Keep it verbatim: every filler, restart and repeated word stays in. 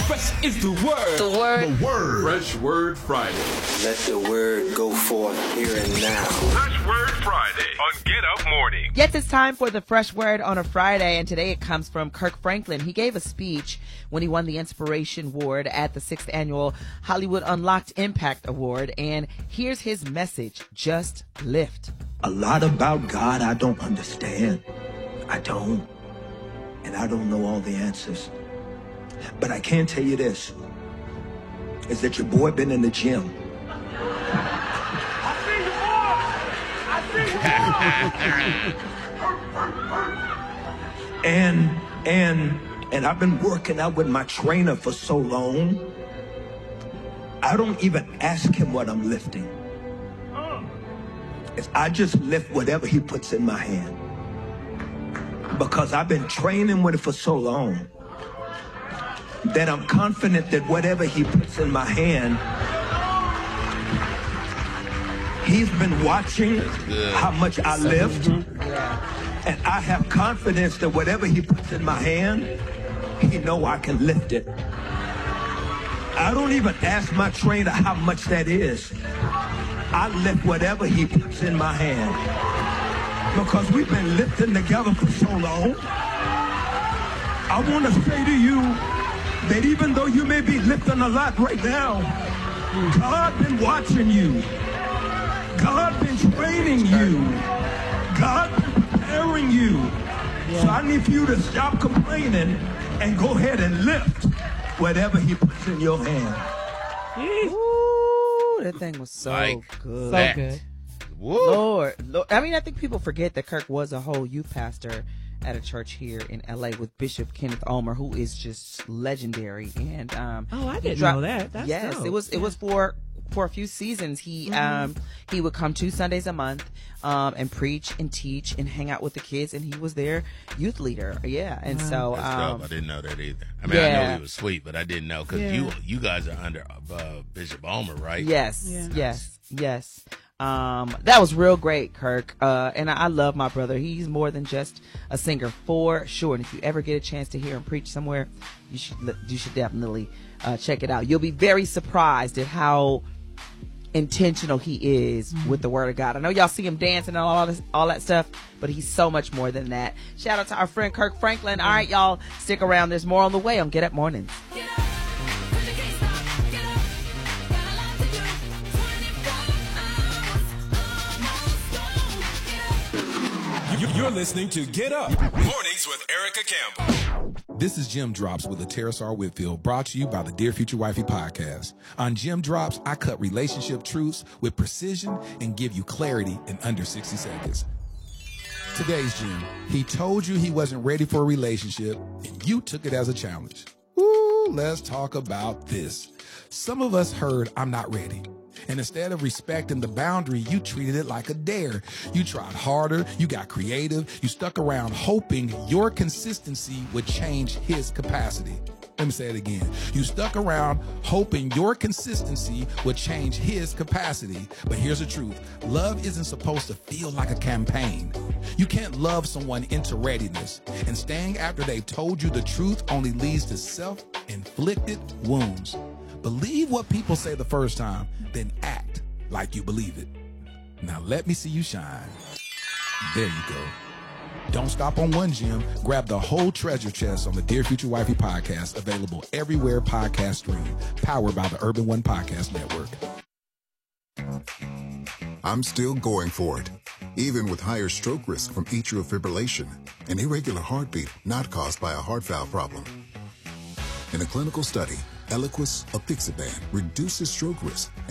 Fresh is the word. The word. The word. Fresh Word Friday. Let the word go forth here and now. Fresh Word Friday on Get Up Morning. Yes, it's time for the Fresh Word on a Friday, and today it comes from Kirk Franklin. He gave a speech when he won the Inspiration Award at the sixth Annual Hollywood Unlocked Impact Award, and here's his message: just lift. A lot about God I don't understand. I don't. And I don't know all the answers. But I can tell you this, is that your boy been in the gym. I see the ball! I see the and, and, and I've been working out with my trainer for so long, I don't even ask him what I'm lifting. It's, I just lift whatever he puts in my hand. Because I've been training with it for so long that I'm confident that whatever he puts in my hand, he's been watching how much I lift. And I have confidence that whatever he puts in my hand, he know I can lift it. I don't even ask my trainer how much that is. I lift whatever he puts in my hand. Because we've been lifting together for so long. I want to say to you that even though you may be lifting a lot right now, God been watching you. God been training you. God been preparing you. Yeah. So I need for you to stop complaining and go ahead and lift whatever he puts in your hand. Ooh, that thing was so like good. That. So good. Lord, Lord, I mean, I think people forget that Kirk was a whole youth pastor at a church here in L A with Bishop Kenneth Ulmer, who is just legendary. And um, oh, I didn't dropped, know that. That's yes, dope. it was. Yeah. It was for for a few seasons. He mm-hmm. um he would come two Sundays a month um and preach and teach and hang out with the kids, and he was their youth leader. Yeah, and wow. so That's um, dope. I didn't know that either. I mean, yeah. I know he was sweet, but I didn't know because yeah. you you guys are under uh, Bishop Ulmer, right? Yes, yeah. yes, yes. Um, that was real great, Kirk. Uh, and I, I love my brother. He's more than just a singer, for sure. And if you ever get a chance to hear him preach somewhere, you should you should definitely uh, check it out. You'll be very surprised at how intentional he is mm-hmm. with the Word of God. I know y'all see him dancing and all this, all that stuff, but he's so much more than that. Shout out to our friend Kirk Franklin. All right, y'all, stick around. There's more on the way on Get Up Mornings. Get up. You're listening to Get Up Mornings with Erica Campbell. This is Jim Drops with Latera Sar Whitfield, brought to you by the Dear Future Wifey podcast. On Jim Drops, I cut relationship truths with precision and give you clarity in under sixty seconds. Today's Jim, he told you he wasn't ready for a relationship, and you took it as a challenge. Ooh, let's talk about this. Some of us heard, I'm not ready. And instead of respecting the boundary, you treated it like a dare. You tried harder, you got creative, you stuck around hoping your consistency would change his capacity. Let me say it again. You stuck around hoping your consistency would change his capacity. But here's the truth. Love isn't supposed to feel like a campaign. You can't love someone into readiness. And staying after they've told you the truth only leads to self-inflicted wounds. Believe what people say the first time, then act like you believe it. Now let me see you shine. There you go. Don't stop on one gem. Grab the whole treasure chest on the Dear Future Wifey podcast, available everywhere podcasts stream, powered by the Urban One Podcast Network. I'm still going for it, even with higher stroke risk from atrial fibrillation, an irregular heartbeat not caused by a heart valve problem. In a clinical study, Eliquis apixaban reduces stroke risk